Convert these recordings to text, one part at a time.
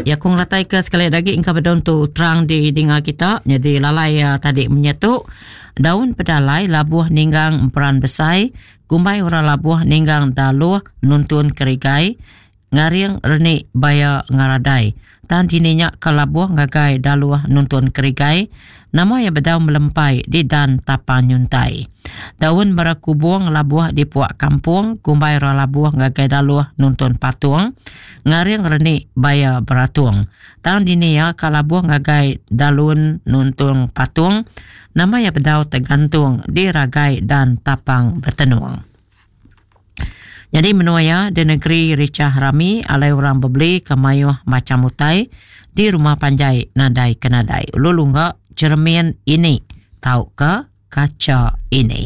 Ya, kung latai ke sekali lagi ingka berdaun tu terang di dengar kita. Jadi lalai tadi menyetuk. Daun pedalai labuh ninggang peran besai. Gumbai ora labuh ninggang daluh nuntun kerigai. Ngariang reni baya ngaradai. Tan dininya ke labuh ngagai daluh nuntun kerigai. Nama yang berdaun melempai di dan tapang nyuntai. Daun berakubuang labuh di puak kampung. Gumbai ora labuh ngagai daluh nuntun patung. Ngariang reni baya beratuang. Tahun dini ya kalabuh ngagai dalun nuntun patung. Nama yang berdau tergantung di ragai dan tapang bertenuang. Jadi menua ya di negeri Ricah Rami alai orang berbeli kemayuh macam utai di rumah panjai nadai ke nadai. Lulu enggak cermin ini tahu ke kaca ini.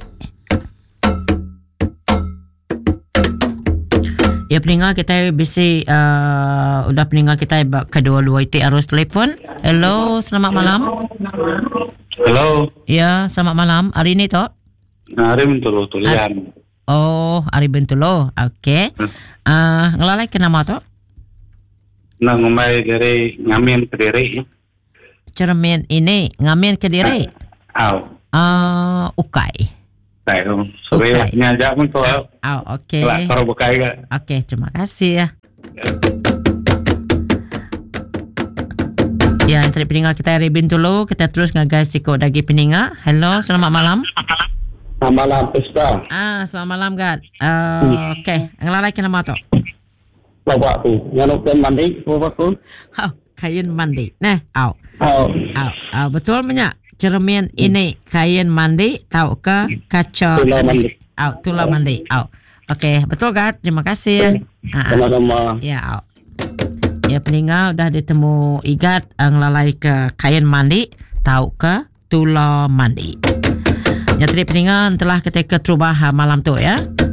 Ya peninggal kita bisi udah peninggal kita kedua-dua itu arus telefon. Hello, selamat malam. Hello. Ya, selamat malam. Hari ini toh? Hari Bentulu tulian. Oh, hari Bentulu. Okey. Ngelalai ke nama toh? Nah, ngumbai dari Ngamin Kediri. Cermin ini Ngamin Kediri. Ukai. Tahu. Supaya nyajak pun tu. Okey. Lah, kalau bukai ke. Okey, terima kasih ya. Ya, antara peninggal kita hari Bintulu, kita terus ngagai sikut dagi peninggal. Hello, selamat malam. Selamat malam, Pesta. Selamat malam, Gad. Okey, ngelalai ke nama tu? Bapak tu, nyanukkan mandi, bapak tu. Kain mandi. Nah, betul banyak. Cermin ini kain mandi, tahu ke kaca mandi. Tulang mandi. Okey, betul, Gad. Terima kasih. Sama-sama. Ya, ya peninggal dah ditemu igat ngelalai ke kain mandi, tahu ke tulang mandi. Ya tadi peninggal telah ketika terubah malam tu ya.